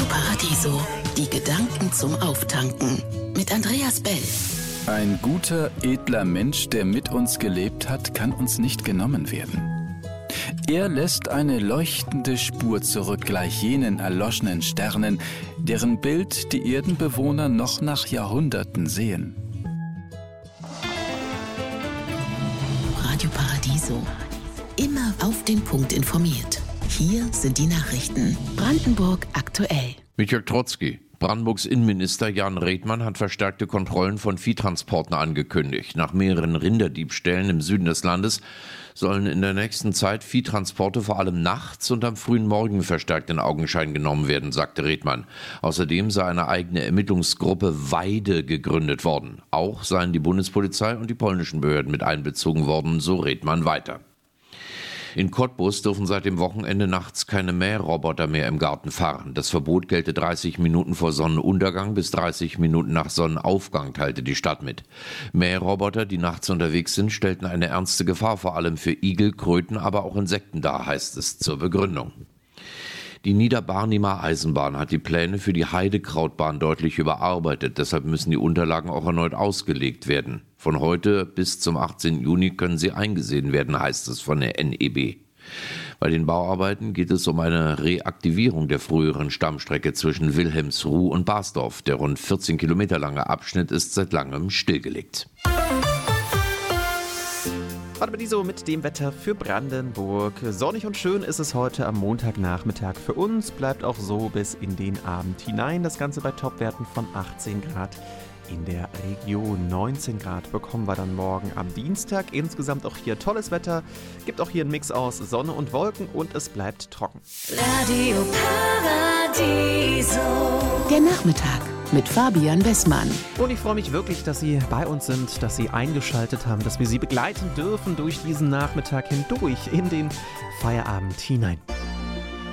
Radio Paradiso, die Gedanken zum Auftanken mit Andreas Bell. Ein guter, edler Mensch, der mit uns gelebt hat, kann uns nicht genommen werden. Er lässt eine leuchtende Spur zurück, gleich jenen erloschenen Sternen, deren Bild die Erdenbewohner noch nach Jahrhunderten sehen. Radio Paradiso. Immer auf den Punkt informiert. Hier sind die Nachrichten. Brandenburg aktuell. Mit Jörg Trotzki. Brandenburgs Innenminister Jan Redmann hat verstärkte Kontrollen von Viehtransporten angekündigt. Nach mehreren Rinderdiebstählen im Süden des Landes sollen in der nächsten Zeit Viehtransporte vor allem nachts und am frühen Morgen verstärkt in Augenschein genommen werden, sagte Redmann. Außerdem sei eine eigene Ermittlungsgruppe Weide gegründet worden. Auch seien die Bundespolizei und die polnischen Behörden mit einbezogen worden, so Redmann weiter. In Cottbus dürfen seit dem Wochenende nachts keine Mähroboter mehr im Garten fahren. Das Verbot gelte 30 Minuten vor Sonnenuntergang bis 30 Minuten nach Sonnenaufgang, teilte die Stadt mit. Mähroboter, die nachts unterwegs sind, stellten eine ernste Gefahr vor allem für Igel, Kröten, aber auch Insekten dar, heißt es zur Begründung. Die Niederbarnimer Eisenbahn hat die Pläne für die Heidekrautbahn deutlich überarbeitet. Deshalb müssen die Unterlagen auch erneut ausgelegt werden. Von heute bis zum 18. Juni können sie eingesehen werden, heißt es von der NEB. Bei den Bauarbeiten geht es um eine Reaktivierung der früheren Stammstrecke zwischen Wilhelmsruh und Basdorf. Der rund 14 Kilometer lange Abschnitt ist seit langem stillgelegt. Radio Paradiso mit dem Wetter für Brandenburg. Sonnig und schön ist es heute am Montagnachmittag für uns. Bleibt auch so bis in den Abend hinein. Das Ganze bei Topwerten von 18 Grad. In der Region 19 Grad bekommen wir dann morgen am Dienstag. Insgesamt auch hier tolles Wetter. Gibt auch hier einen Mix aus Sonne und Wolken und es bleibt trocken. Radio Paradiso. Der Nachmittag mit Fabian Bessmann. Und ich freue mich wirklich, dass Sie bei uns sind, dass Sie eingeschaltet haben, dass wir Sie begleiten dürfen durch diesen Nachmittag hindurch in den Feierabend hinein.